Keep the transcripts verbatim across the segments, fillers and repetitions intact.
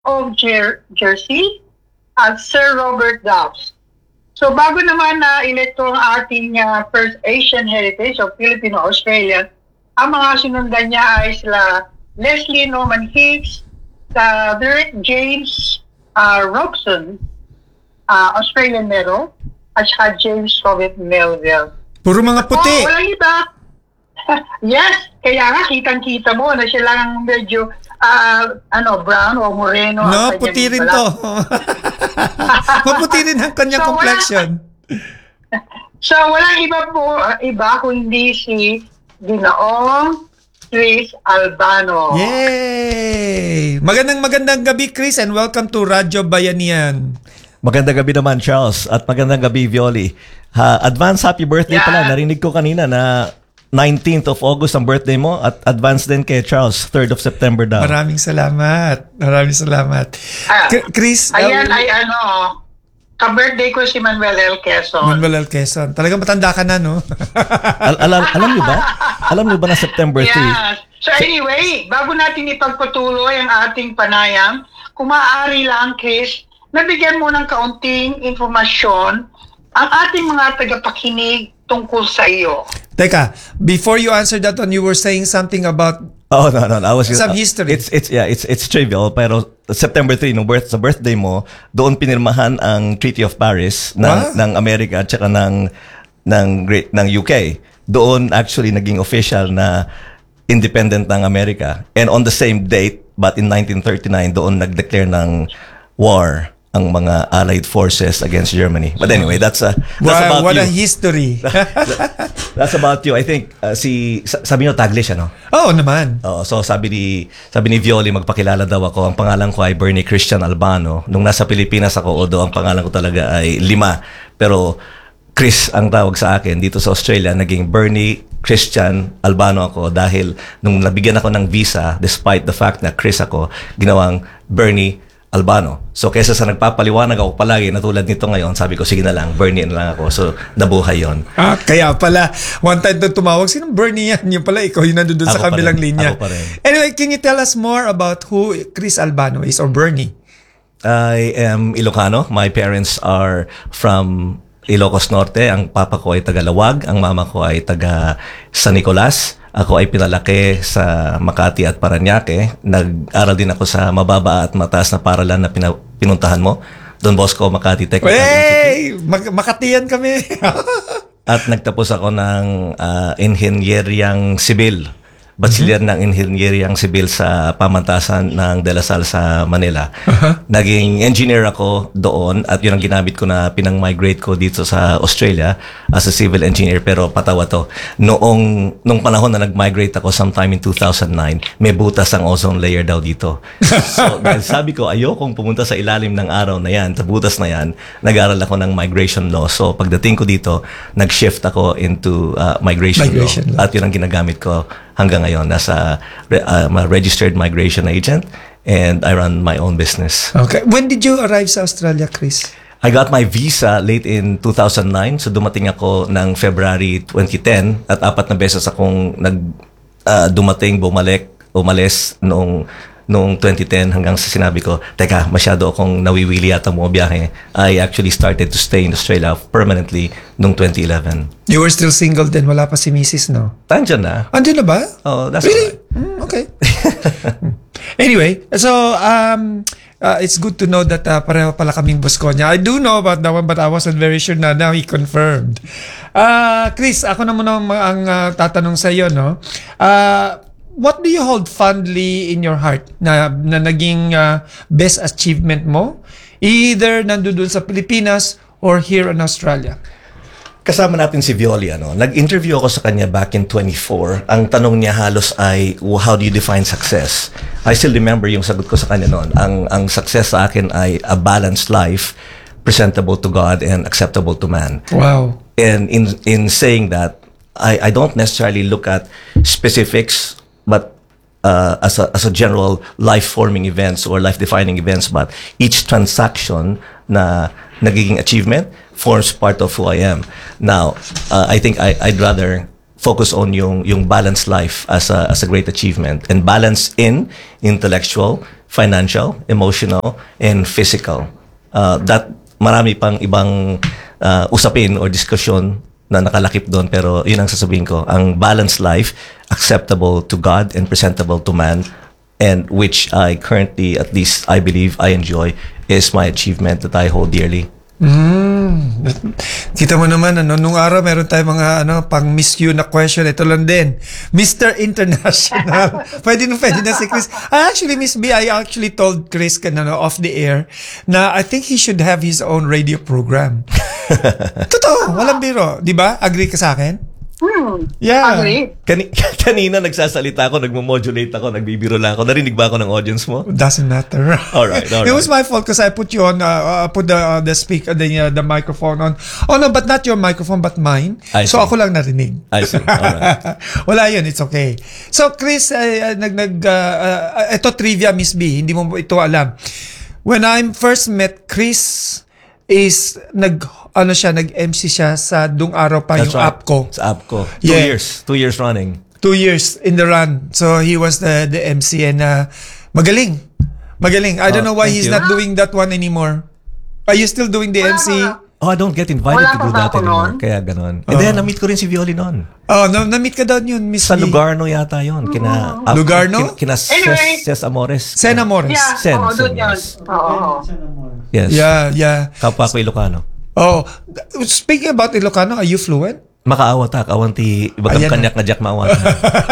of Jer- Jersey at Sir Robert Dobbs. So bago naman na ilekto ang ating uh, First Asian Heritage o Filipino-Australian, ang mga sinundan niya ay sila Leslie Norman Hicks, uh, Derek James uh, Robson, uh, Australian Medal, at saka James Robert Melville. Puro mga puti. Oh, walang iba. Yes, kaya nga kitang-kita mo na siya lang medyo uh, ano, brown o moreno. No, puti rin to. Maputi rin ang kanyang so, complexion. Wala, so, walang iba po, uh, iba kundi si Dinaong Chris Albano. Yay! Magandang magandang gabi, Chris, and welcome to Radyo Bayanihan. Magandang gabi naman, Charles, at magandang gabi, Violi. Ha, advance happy birthday yeah. pala. Narinig ko kanina na nineteenth of August ang birthday mo at advance din kay Charles, third of September daw. Maraming salamat. Maraming salamat. Ah, Chris, ayan uh, ay ano, ka-birthday ko si Manuel L. Quezon. Manuel L. Quezon. Talagang matanda ka na, no? Al- alam, alam niyo ba? Alam niyo ba na September third? Yeah. So anyway, bago natin ipagpatuloy ang ating panayam, kung maaari lang, Chris, nabigyan mo ng kaunting informasyon ang ating mga tagapakinig tungkol sa iyo. Teka, before you answer that one, you were saying something about Oh no no, no. I was some uh, history. It's it's yeah, it's it's trivial pero September third no birth sa birthday mo, doon pinirmahan ang Treaty of Paris ng What? ng Amerika at saka ng ng Great ng U K. Doon actually naging official na independent ng Amerika. And on the same date, but in nineteen thirty-nine, doon nag-declare ng war ang mga Allied forces against Germany. But anyway, that's a that's wow, about what you. a history. That's about you. I think uh, si sabi niyo Taglish ano? Oo naman. Oo, so sabi ni sabi ni Violi magpakilala daw ako. Ang pangalan ko ay Bernie Christian Albano. Nung nasa Pilipinas ako, although ang pangalan ko talaga ay lima, pero Chris ang tawag sa akin dito sa Australia, naging Bernie Christian Albano ako dahil nung nabigyan ako ng visa, despite the fact na Chris ako, ginawang Bernie Albano. So kaysa sa nagpapaliwanag ako palagi na tulad nito ngayon, sabi ko sige na lang, Bernie na lang ako. So nabuhay yon. Ah, kaya pala one time doon tumawag, sinong Bernie yan? Yung pala ikaw yung nandun sa Ako kabilang pa rin. linya. Ako pa rin. Anyway, can you tell us more about who Chris Albano is or Bernie? I am Ilocano. My parents are from Ilocos Norte. Ang papa ko ay taga Lawag, ang mama ko ay taga San Nicolas. Ako ay pinalaki sa Makati at Parañaque. Nag-aral din ako sa mababa at mataas na paralan na pina- pinuntahan mo. Don Bosco, Makati Technical Institute. Hey! Mag- Makatiyan kami! At nagtapos ako ng uh, Inhenyeryang Sibil. Bachelor mm-hmm. ng Inhenyeryang Sibil sa pamantasan ng De La Salle sa Manila. Uh-huh. Naging engineer ako doon at yun ang ginamit ko na pinang-migrate ko dito sa Australia as a civil engineer, pero patawa to. Noong nung panahon na nag-migrate ako sometime in two thousand nine, may butas ang ozone layer daw dito. So dahil sabi ko ayokong pumunta sa ilalim ng araw na yan, sa butas na yan, nag-aral ako ng migration law. So pagdating ko dito, nag-shift ako into uh, migration, migration law. law. At yun ang ginagamit ko hanggang ngayon. Nasa uh, I'm a registered migration agent and I run my own business. Okay. When did you arrive sa Australia, Chris? I got my visa late in two thousand nine. So dumating ako ng February twenty ten at apat na beses akong nag uh, dumating, bumalik, umalis noong noong twenty ten hanggang sa sinabi ko, teka, masyado akong nawiwili yata mo biyahe. I actually started to stay in Australia permanently noong twenty eleven. You were still single then, wala pa si Missus, no? Tandiyan na. Andiyan na ba? Oh, that's really? right. Mm, okay. Anyway, so um, uh, it's good to know that uh, pareho pala kaming Bosconia. I do know about that one, but I wasn't very sure na now he confirmed. Uh, Chris, ako na muna ang uh, tatanong sa iyo, no? Uh, what do you hold fondly in your heart na, na naging uh, best achievement mo? Either nandun sa Pilipinas or here in Australia? Kasama natin si Violi, ano? Nag-interview ako sa kanya back in twenty-four. Ang tanong niya halos ay, how do you define success? I still remember yung sagot ko sa kanya noon. Ang, ang success sa akin ay a balanced life, presentable to God and acceptable to man. Wow. And in in saying that, I, I don't necessarily look at specifics, but uh, as a as a general life-forming events or life-defining events, but each transaction na nagiging achievement forms part of who I am. Now, uh, I think I, I'd rather focus on yung yung balanced life as a as a great achievement, and balance in intellectual, financial, emotional, and physical. Uh, that marami pang ibang uh, usapin or diskusyon na nakalakip doon, pero yun ang sasabihin ko. Ang balanced life, acceptable to God and presentable to man, and which I currently, at least I believe, I enjoy, is my achievement that I hold dearly. Mm. Kita mo naman, ano, nung araw meron tayong mga ano, pang Miss You na question. Ito lang din. Mister International. Pwede na, pwede na si Chris. I actually, Miss B, I actually told Chris ano, off the air na I think he should have his own radio program. Totoo, walang biro. Di ba? Agree ka sa akin? Hmm. Yeah. Agree. Kani- kanina nagsasalita ako, nagmo-modulate ako, nagbibiro lang ako. Narinig ba ako ng audience mo? Doesn't matter. Alright, alright. It was my fault because I put you on, uh, uh, put the uh, the speaker, the uh, the microphone on. Oh no, but not your microphone, but mine. I So see. ako lang narinig. I see. Alright. Wala yun, it's okay. So Chris, uh, uh, nag nag uh, uh, ito trivia, Miss B, hindi mo ito alam. When I first met Chris, is nag ano siya nag-M C siya sa dung araw pa That's yung right. app ko. Sa app ko. Two Yeah. years. Two years running. Two years in the run. So he was the the M C and uh, magaling. Magaling. I don't Oh, know why thank he's you. not doing that one anymore. Are you still doing the M C? Oh, I don't get invited Wala to do pa ba that ako anymore. nun? Kaya ganon. And then, na-meet ko rin si Violi noon. Oh, na na-meet ka doon yun, Miss Sa B. Lugarno yata yun. Kina, ah, Lugarno? Kina, kina Anyway. Ses, Ses Amores. Sen Amores. Yeah, Sen, oo, Sen, doon yun. yes. Oo. Yes. Yeah, yeah. Kapwa ko Ilocano. Oh, speaking about Ilocano, are you fluent? Makaawatak. Awanti. Ibagam Ayan na. kanyak na jak maawatak.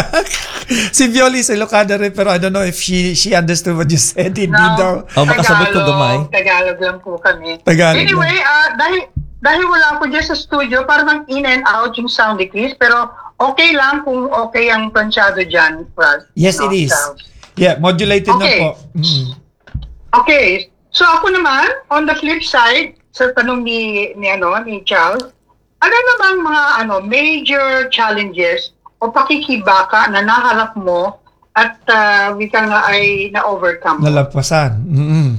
Si Violi is Ilocano rin, pero I don't know if she she understood what you said. Hindi daw. Oh, makasabot ko gamay. Tagalog lang po kami. Tagalog Anyway, ah, dahil dahil wala ako dyan sa studio, parang in and out yung sound ni Chris, pero okay lang kung okay ang planchado dyan, Brad. Yes, No, it is. sound. Yeah, modulated na Okay. po. Mm. Okay. So ako naman, on the flip side, sa tanong ni ni ano ni Charles, ano namang mga ano major challenges o pakikibaka na naharap mo at uh, wika nga ay na-overcome mo? Nalampasan. Mm-mm.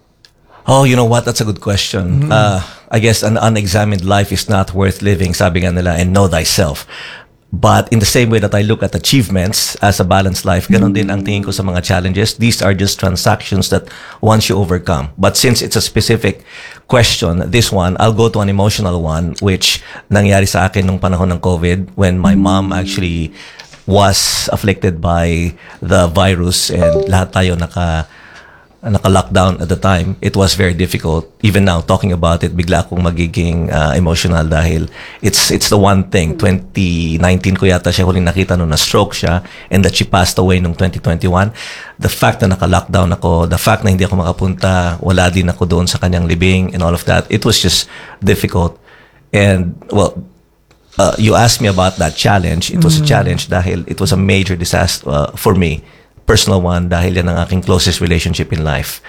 Oh, you know what? That's a good question. Uh, I guess an unexamined life is not worth living, sabi nga nila, and know thyself. But in the same way that I look at achievements as a balanced life, ganon din ang tingin ko sa mga challenges. These are just transactions that once you overcome. But since it's a specific question, this one, I'll go to an emotional one, which nangyari sa akin nung panahon ng COVID when my mom actually was afflicted by the virus and lahat tayo naka naka-lockdown at the time. It was very difficult. Even now, talking about it, bigla akong magiging uh, emotional dahil it's it's the one thing. twenty nineteen ko yata siya huling nakita nung na-stroke siya and that she passed away nung twenty twenty-one. The fact na naka-lockdown ako, the fact na hindi ako makapunta, wala din ako doon sa kanyang libing and all of that, it was just difficult. And, well, uh, you asked me about that challenge. It was a challenge dahil it was a major disaster uh, for me. Personal one dahil yan ang aking closest relationship in life.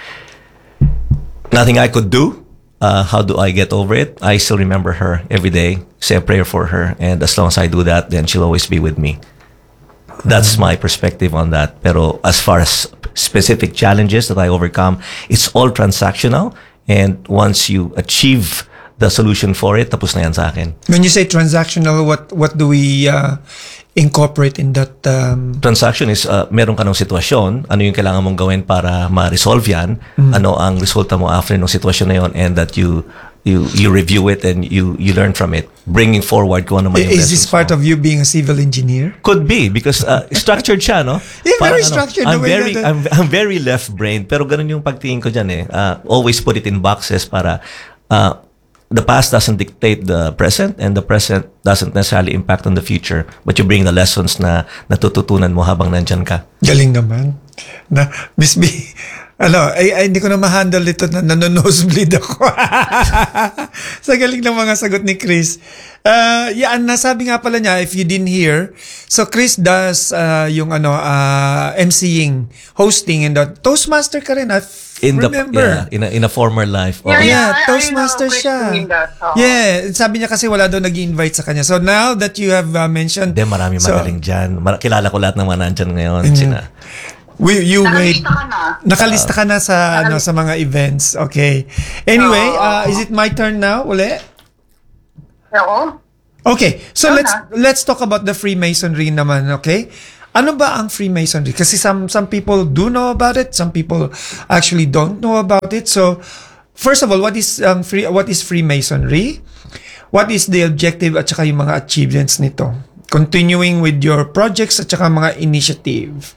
Nothing I could do. Uh, how do I get over it? I still remember her every day, say a prayer for her, and as long as I do that, then she'll always be with me. That's my perspective on that. Pero as far as specific challenges that I overcome, it's all transactional, and once you achieve the solution for it, tapos na yan sa akin. When you say transactional, what what do we uh, incorporate in that? Um, Transaction is, uh, meron ka ng sitwasyon, ano yung kailangan mong gawin para ma-resolve yan, ano ang resulta mo after ng sitwasyon na yon, and that you you you review it and you you learn from it, bringing forward kung ano man yung is this lessons part mo. of you being a civil engineer? Could be because uh, structured siya, no? Yeah, very Parang structured, I'm the way very that- I'm, I'm very left-brained, pero ganun yung pagtingin ko diyan eh. Uh, always put it in boxes para uh, the past doesn't dictate the present and the present doesn't necessarily impact on the future, but you bring the lessons na natututunan mo habang nandyan ka. Galing naman. Na, Miss B, ano, ay, ay, hindi ko na ma-handle ito na nanonosebleed ako. Sa galing ng mga sagot ni Chris. Uh, yan, nasabi nga pala niya, if you didn't hear, so Chris does uh, yung ano, uh, MCing, hosting, and the Toastmaster ka rin, I f- In the remember. yeah, in a, in a former life. Yeah, Oh. Yeah, I- I Toastmaster know, Chris siya. doing that. Oo. Yeah, sabi niya kasi wala daw nag-invite sa kanya. So now that you have uh, mentioned... Hindi, marami so, magaling dyan. Mar- kilala ko lahat ng mga nandyan ngayon. Mm. Sina, We, you wait. Nakalista ka na. Nakalista ka na sa ano sa mga events. Okay. Anyway, uh, is it my turn now? Uli? Oo. Okay. So Ikaw let's na. let's talk about the Freemasonry naman, okay? Ano ba ang Freemasonry? Kasi some some people do know about it, some people actually don't know about it. So, first of all, what is um, free what is Freemasonry? What is the objective at saka yung mga achievements nito? Continuing with your projects at saka mga initiative.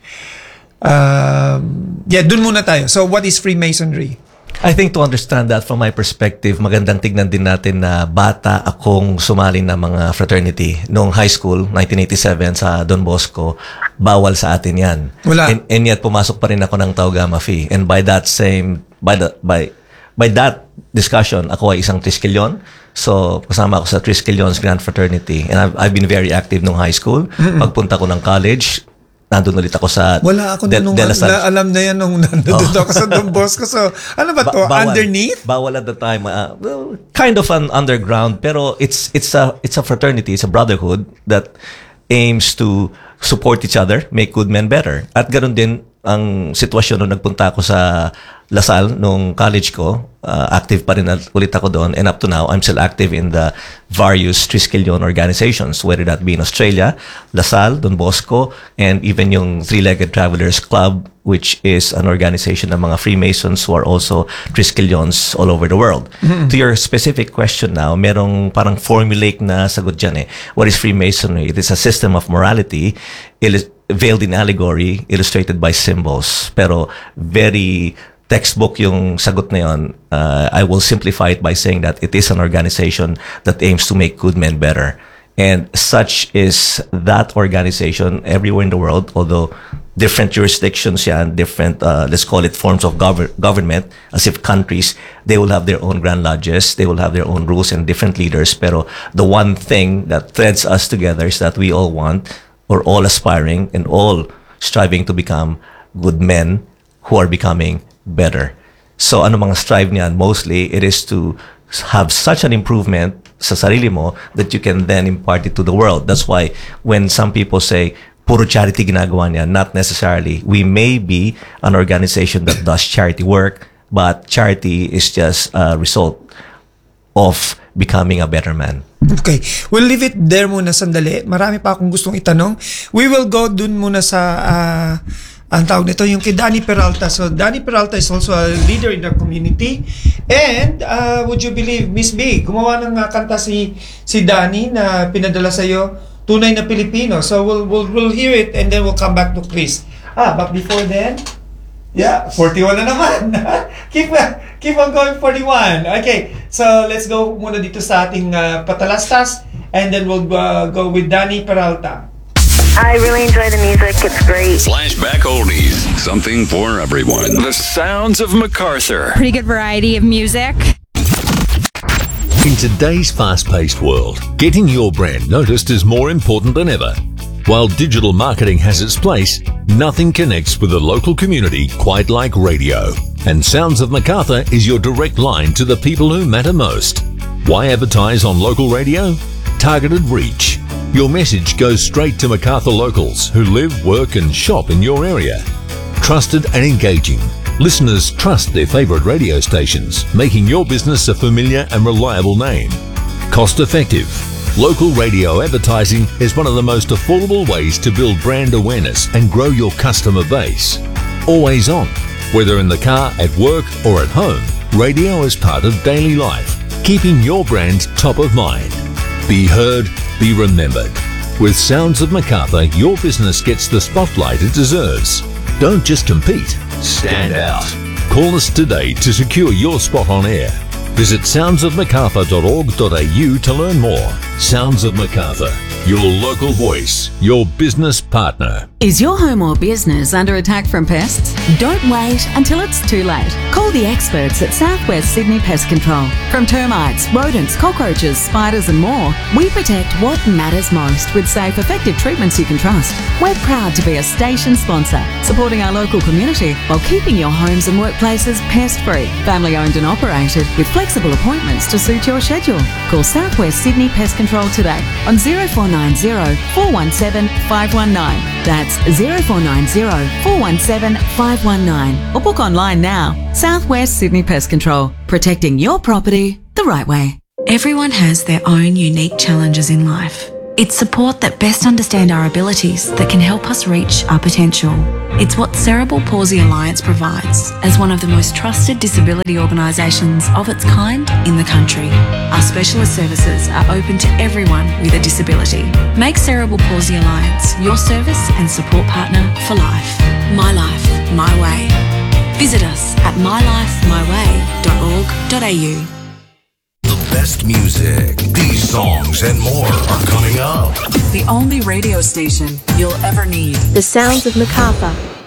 Um, yeah, dun muna tayo. So, what is Freemasonry? I think to understand that from my perspective, magandang tignan din natin na bata akong sumali na mga fraternity. Noong high school, nineteen eighty-seven sa Don Bosco, bawal sa atin yan. Wala. And, and yet, pumasok pa rin ako ng Tau Gamma Phi. And by that same, by the, by, by that discussion, ako ay isang Triskelion. So, kasama ako sa Triskelions Grand Fraternity. And I've, I've been very active nung high school. Mm-mm. Pagpunta ko ng college, nandun ulit ako sa Wala ako De, nung De La Salle. na, alam na yan nung nandun oh. ako sa Don Bosco. So, ano ba to? Ba- bawal, Underneath? Bawal at the time. Uh, well, kind of an underground, pero it's it's a it's a fraternity, it's a brotherhood that aims to support each other, make good men better. At ganoon din ang sitwasyon nung nagpunta ako sa La Salle nung college ko. Uh, active pa rin ulit ako doon, and up to now, I'm still active in the various Triskelion organizations, whether that be in Australia, La Salle, Don Bosco, and even yung Three-Legged Travelers Club, which is an organization ng mga Freemasons who are also Triskelions all over the world. Mm-hmm. To your specific question now, merong parang formulaic na sagot dyan eh. What is Freemasonry? It is a system of morality il- veiled in allegory, illustrated by symbols, pero very textbook yung sagot na yun. uh, I will simplify it by saying that it is an organization that aims to make good men better. And such is that organization everywhere in the world, although different jurisdictions yan, different, uh, let's call it forms of gov- government, as if countries, they will have their own grand lodges, they will have their own rules and different leaders. Pero the one thing that threads us together is that we all want, or all aspiring, and all striving to become good men who are becoming better. So ano mga strive niyan? Mostly, it is to have such an improvement sa sarili mo that you can then impart it to the world. That's why when some people say, puro charity ginagawa niya, not necessarily. We may be an organization that does charity work, but charity is just a result of becoming a better man. Okay. We'll leave it there muna sandali. Marami pa akong gustong itanong. We will go dun muna sa... Uh, ang tawag nito, yung kay Danny Peralta. So, Danny Peralta is also a leader in the community. And, uh, would you believe, Miss B, gumawa ng uh, kanta si si Danny na pinadala sa'yo, Tunay na Pilipino. So, we'll, we'll, we'll hear it and then we'll come back to Chris. Ah, but before then, yeah, forty-one na naman. keep, keep on going, forty-one. Okay, so let's go muna dito sa ating uh, patalastas and then we'll uh, go with Danny Peralta. I really enjoy the music. It's great. Flashback Oldies. Something for everyone. The sounds of MacArthur. Pretty good variety of music. In today's fast-paced world, getting your brand noticed is more important than ever. While digital marketing has its place, nothing connects with the local community quite like radio. And Sounds of MacArthur is your direct line to the people who matter most. Why advertise on local radio? Targeted reach. Your message goes straight to MacArthur locals who live, work and shop in your area. Trusted and engaging. Listeners trust their favorite radio stations, making your business a familiar and reliable name. Cost effective. Local radio advertising is one of the most affordable ways to build brand awareness and grow your customer base. Always on. Whether in the car, at work or at home, radio is part of daily life, keeping your brand top of mind. Be heard, be remembered. With Sounds of MacArthur, your business gets the spotlight it deserves. Don't just compete, stand out. Call us today to secure your spot on air. Visit sounds of macarthur dot org dot a u to learn more. Sounds of MacArthur, your local voice, your business partner. Is your home or business under attack from pests? Don't wait until it's too late. Call the experts at Southwest Sydney Pest Control. From termites, rodents, cockroaches, spiders and more, we protect what matters most with safe, effective treatments you can trust. We're proud to be a station sponsor, supporting our local community while keeping your homes and workplaces pest-free. Family-owned and operated with flexible appointments to suit your schedule. Call Southwest Sydney Pest Control today on zero four nine zero, four one seven, five one nine. That's zero four nine zero, four one seven, five one nine. Or book online now. Southwest Sydney Pest Control. Protecting your property the right way. Everyone has their own unique challenges in life. It's support that best understand our abilities that can help us reach our potential. It's what Cerebral Palsy Alliance provides as one of the most trusted disability organisations of its kind in the country. Our specialist services are open to everyone with a disability. Make Cerebral Palsy Alliance your service and support partner for life. My life, my way. Visit us at my life my way dot org dot a u. The best music, these songs and more are coming up. The only radio station you'll ever need. The sounds of Macarthur.